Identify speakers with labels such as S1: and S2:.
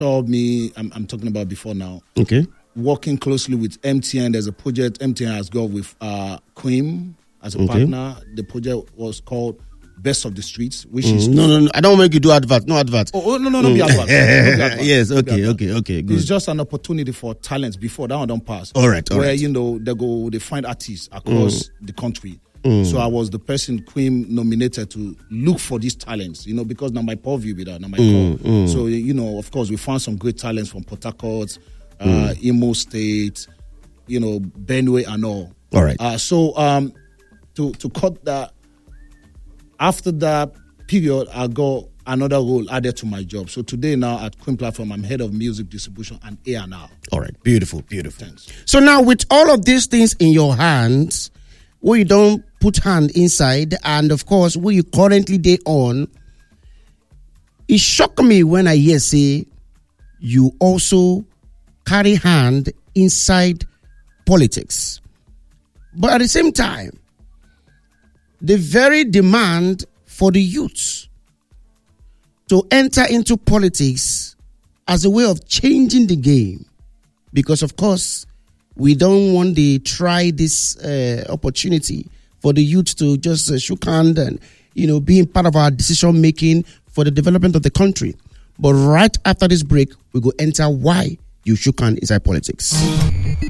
S1: saw me, I'm talking about before now.
S2: Okay.
S1: Working closely with MTN. There's a project MTN has got with Queen as a partner. The project was called Best of the Streets, which is...
S2: No. I don't make you do advert. No advert.
S1: Oh, no, be advert.
S2: Yes, okay, good.
S1: It's just an opportunity for talents before that one don't pass.
S2: All right.
S1: Where, they find artists across the country. So I was the person Queen nominated to look for these talents, because now my purview with that, now my call. So, of course, we found some great talents from Port Harcourt, Imo State, Benue and all.
S2: All right.
S1: To cut that, after that period, I got another role added to my job. So today now at Queen Platform, I'm head of music distribution and A&R.
S2: All right. Beautiful.
S1: Thanks.
S2: So now with all of these things in your hands, where you don't put hand inside, and of course, where you currently day on, it shocked me when I hear say you also carry hand inside politics. But at the same time, the very demand for the youth to enter into politics as a way of changing the game, because of course we don't want to try this opportunity for the youth to just shook hand and being part of our decision making for the development of the country. But right after this break, we go enter why you shook hand inside politics.